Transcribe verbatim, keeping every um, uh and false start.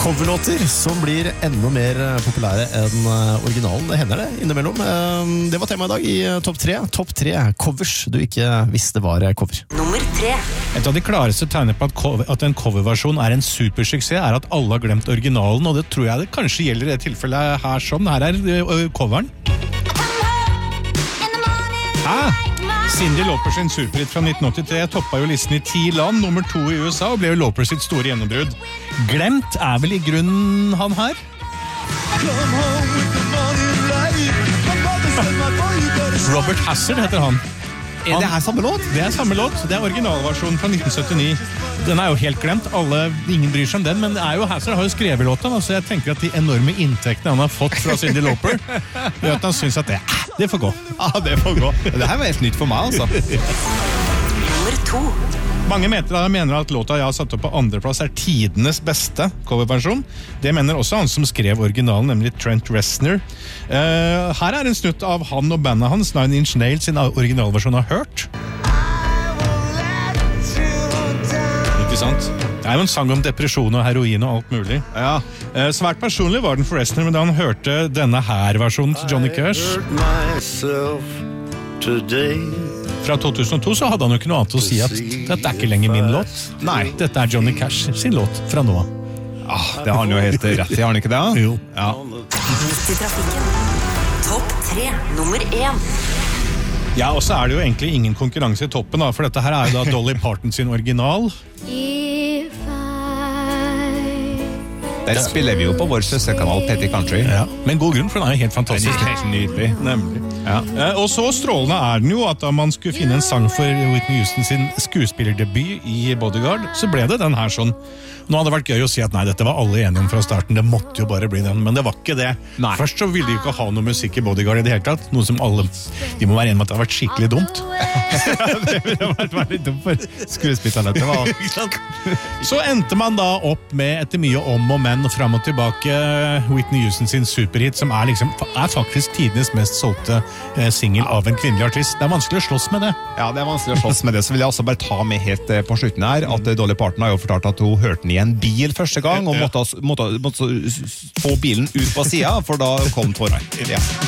Coverlåter som blir enda mer populære enn originalen, det hender det innimellom. Det var tema i dag i topp tre. Topp tre covers du ikke visste var cover. Nummer tre. Et av de klareste tegner på at, cover, at en coverversjon er en supersuksess er at alle har glemt originalen, og det tror jeg det kanskje gjelder i det tilfellet her sånn. Her er uh, coveren. Hæ? Cyndi Lauper sin superhit fra nitten åttitre toppa jo listen i ti land, nummer to i U S A, og ble jo Lauper sitt store gjennombrudd. Glemt er vel i grunnen han her? Robert Hazard heter han. Er det her samme låt? Det er samme låt, det er originalversjonen fra nitten syttini. Den er jo helt glemt, alle, ingen bryr seg om den, men er jo, Hazard har jo skrevet låten, så jeg tenker at de enorme inntektene han har fått fra Cyndi Lauper, gjør at han synes at det, det får gå. Ja, det får gå. Det her var helt nytt for meg, altså. Nummer to. Mange mener, mener at låta jeg har satt opp på andreplass er tidenes beste coverversjon. Det mener også han som skrev originalen, nemlig Trent Reznor. Uh, her er en snutt av han og bandet hans, Nine Inch Nails, sin originalversjon av Hurt. Ikke sant? Det er jo en sang om depresjon og heroin og alt mulig. Ja. Uh, svært personlig var den for Reznor, men da han hørte denne her versjonen til Johnny Cash fra to tusen og to, så hadde han jo ikke noe annet å si at dette er ikke lenger min låt. Nei. Dette er Johnny Cash sin låt fra nå av. Ah, det har han jo helt rett i, har han ikke det? Jo. Ja. Midt i trafikken. Topp tre. Nummer én. Ja, og så er det jo egentlig ingen konkurranse i toppen, da, for dette her er jo da Dolly Parton sin original. Der spiller vi jo på vår søsterkanal Petty Country. Ja, men god grunn, for den er jo helt fantastisk. Den er helt nydelig. Nemlig. Ja. Eh, og så strålende er den jo at da man skulle finne en sang for Whitney Houston sin skuespillerdebut i Bodyguard, så ble det den her sånn. Nå hadde det vært gøy å si at nei, dette var alle enige om fra starten, det måtte jo bare bli den, men det var ikke det. Nei. Først så ville de jo ikke ha noe musikk i Bodyguard i det hele tatt, noe som alle, de må være enige med at det har vært skikkelig dumt. Det ville vært veldig dumt for skuespillerne. Det var... Så endte man da opp med etter mye om og men frem og tilbake Whitney Houston sin superhit, som er, liksom, er faktisk tidenes mest solgte eh, single av en kvinnelig artist. Det er vanskelig å slåss med det. Ja, det er vanskelig å slåss med det, så vil jeg også bare ta med helt på slutten her, at Dolly Parton har jo fortalt at hun hørte den i en bil første gang, og måtte, måtte, måtte få bilen ut på siden, for da kom tårene. Ja.